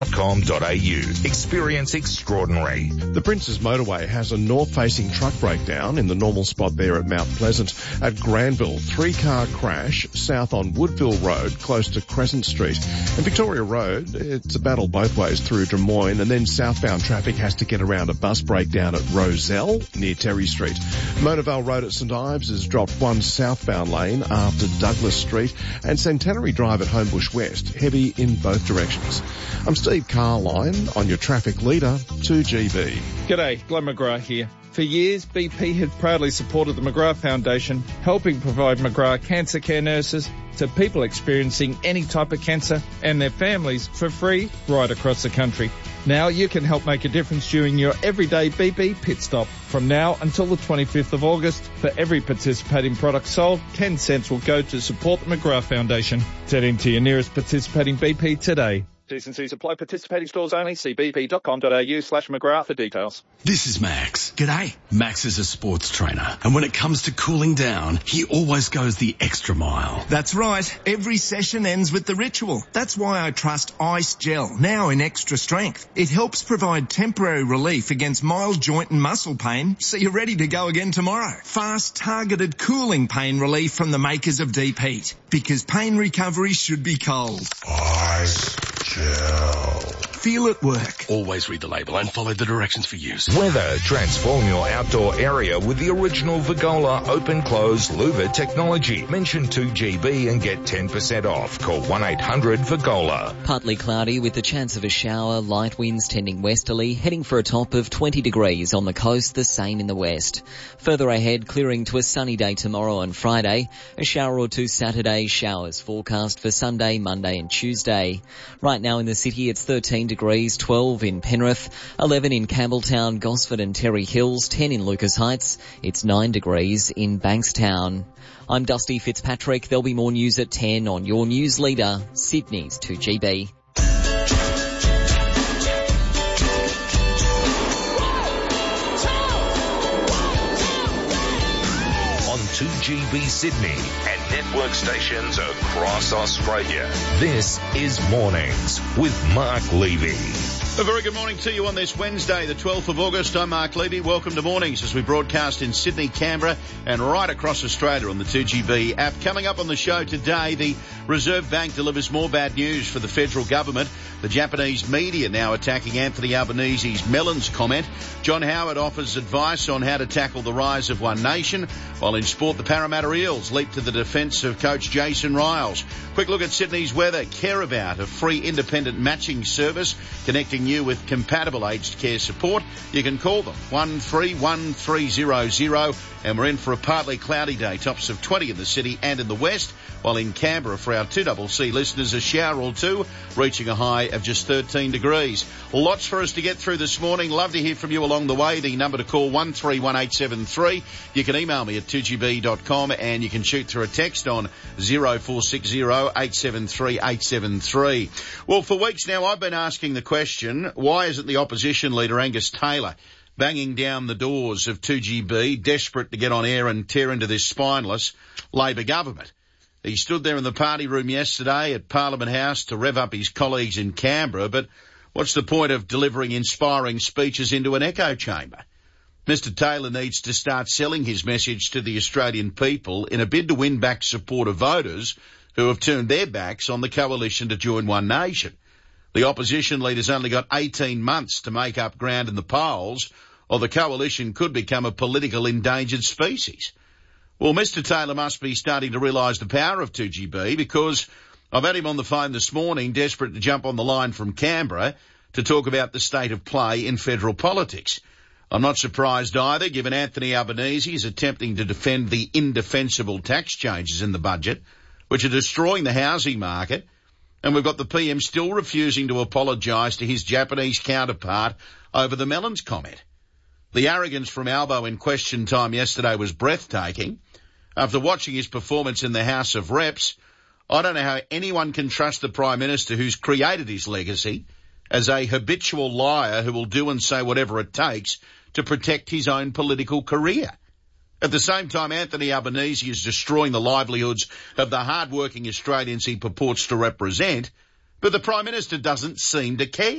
Experience extraordinary. The Princes Motorway has a north-facing truck breakdown in the normal spot there at Mount Pleasant. At Granville, 3-car crash south on Woodville Road, close to Crescent Street. And Victoria Road, it's a battle both ways through Des Moines, and then southbound traffic has to get around a bus breakdown at Roselle near Terry Street. Monavale Road at St Ives has dropped one southbound lane after Douglas Street, and Centenary Drive at Homebush West, heavy in both directions. I'm Steve Carline on your traffic leader, 2GB. G'day, Glenn McGrath here. For years, BP has proudly supported the McGrath Foundation, helping provide McGrath cancer care nurses to people experiencing any type of cancer and their families for free right across the country. Now you can help make a difference during your everyday BP pit stop. From now until the 25th of August, for every participating product sold, 10 cents will go to support the McGrath Foundation. Head into your nearest participating BP today. T&Cs apply. Participating stores only. See bp.com.au/McGrath for details. This is Max. G'day. Max is a sports trainer, and when it comes to cooling down, he always goes the extra mile. That's right. Every session ends with the ritual. That's why I trust Ice Gel, now in extra strength. It helps provide temporary relief against mild joint and muscle pain, so you're ready to go again tomorrow. Fast, targeted cooling pain relief from the makers of Deep Heat, because pain recovery should be cold. Ice Gel. Feel it work. Always read the label and follow the directions for use. Weather. Transform your outdoor area with the original Vigola open-close louver technology. Mention 2GB and get 10% off. Call 1-800-VIGOLA. Partly cloudy with the chance of a shower, light winds tending westerly, heading for a top of 20 degrees on the coast, the same in the west. Further ahead, clearing to a sunny day tomorrow and Friday. A shower or two Saturday, showers forecast for Sunday, Monday and Tuesday. Right now in the city, it's 13 degrees, 12 in Penrith, 11 in Campbelltown, Gosford and Terry Hills, 10 in Lucas Heights. It's 9 degrees in Bankstown. I'm Dusty Fitzpatrick. There'll be more news at 10 on your news leader, Sydney's 2GB. On 2GB Sydney and network stations across Australia. This is Mornings with Mark Levy. A very good morning to you on this Wednesday, the 12th of August. I'm Mark Levy. Welcome to Mornings as we broadcast in Sydney, Canberra and right across Australia on the 2GB app. Coming up on the show today, the Reserve Bank delivers more bad news for the federal government. The Japanese media now attacking Anthony Albanese's melons comment. John Howard offers advice on how to tackle the rise of One Nation. While in sport, the Parramatta Eels leap to the defence of coach Jason Riles. Quick look at Sydney's weather. Care About, a free independent matching service connecting you with compatible aged care support. You can call them 131300 and we're in for a partly cloudy day. Tops of 20 in the city and in the west. While in Canberra for our 2CC listeners, a shower or two, reaching a high of just 13 degrees. Lots for us to get through this morning. Love to hear from you along the way. The number to call 131873. You can email me at 2gb.com and you can shoot through a text on 0460 873 873. Well, for weeks now I've been asking the question, why isn't the opposition leader Angus Taylor banging down the doors of 2GB, desperate to get on air and tear into this spineless Labor government? He stood there in the party room yesterday at Parliament House to rev up his colleagues in Canberra, but what's the point of delivering inspiring speeches into an echo chamber? Mr Taylor needs to start selling his message to the Australian people in a bid to win back support of voters who have turned their backs on the coalition to join One Nation. The opposition leader's only got 18 months to make up ground in the polls, or the coalition could become a political endangered species. Well, Mr Taylor must be starting to realise the power of 2GB, because I've had him on the phone this morning, desperate to jump on the line from Canberra to talk about the state of play in federal politics. I'm not surprised either, given Anthony Albanese is attempting to defend the indefensible tax changes in the budget, which are destroying the housing market, and we've got the PM still refusing to apologise to his Japanese counterpart over the melons comment. The arrogance from Albo in question time yesterday was breathtaking. After watching his performance in the House of Reps, I don't know how anyone can trust the Prime Minister who's created his legacy as a habitual liar who will do and say whatever it takes to protect his own political career. At the same time, Anthony Albanese is destroying the livelihoods of the hard-working Australians he purports to represent, but the Prime Minister doesn't seem to care.